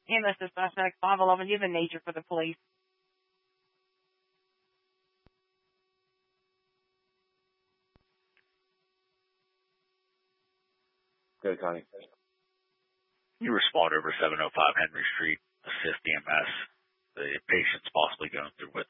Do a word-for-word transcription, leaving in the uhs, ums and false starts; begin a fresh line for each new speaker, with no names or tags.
E M S dispatch five eleven. Do you have a nature for the police?
Go, Connie.
You respond over seven oh five Henry Street, assist E M S. The patient's possibly going through with